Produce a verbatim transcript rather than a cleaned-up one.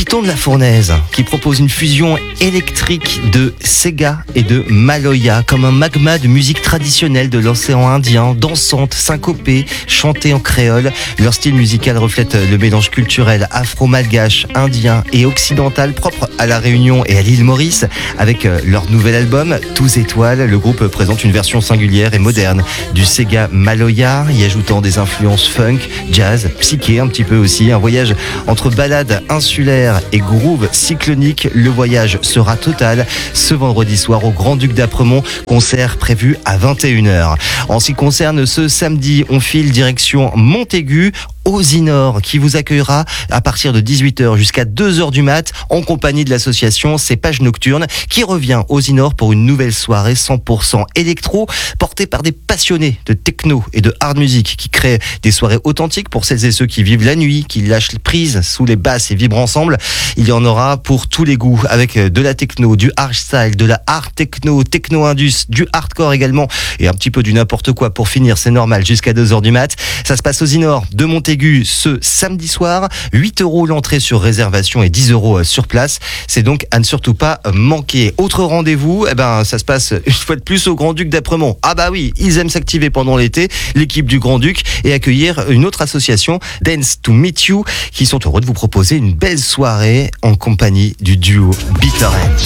Sultan de la Fournaise, qui propose une fusion électrique de Sega et de Maloya, comme un magma de musique traditionnelle de l'océan Indien, dansante, syncopée, chantée en créole. Leur style musical reflète le mélange culturel afro-malgache, indien et occidental propre à la Réunion et à l'île Maurice. Avec leur nouvel album, Tous Étoiles, le groupe présente une version singulière et moderne du Sega Maloya, y ajoutant des influences funk, jazz, psyché un petit peu aussi. Un voyage entre ballades insulaires et groove cyclonique. Le voyage sera total ce vendredi soir au Grand-Duc d'Apremont, concert prévu à vingt et une heures. En ce qui concerne ce samedi, on file direction Montaigu, Osinor, qui vous accueillera à partir de dix-huit heures jusqu'à deux heures du mat, en compagnie de l'association Cépage Nocturne, qui revient au Osinor pour une nouvelle soirée cent pour cent électro, portée par des passionnés de techno et de hard music, qui créent des soirées authentiques pour celles et ceux qui vivent la nuit, qui lâchent prise sous les basses et vibrent ensemble. Il y en aura pour tous les goûts, avec de la techno, du hardstyle, de la hard techno, techno-indus, du hardcore également, et un petit peu du n'importe quoi pour finir, c'est normal, jusqu'à deux heures du mat. Ça se passe au Osinor de Montaigu ce samedi soir. huit euros l'entrée sur réservation et dix euros sur place. C'est donc à ne surtout pas manquer. Autre rendez-vous, eh ben, ça se passe une fois de plus au Grand-Duc d'Apremont. Ah bah oui, ils aiment s'activer pendant l'été, l'équipe du Grand-Duc, et accueillir une autre association, Dance to Meet You, qui sont heureux de vous proposer une belle soirée en compagnie du duo Bitter End.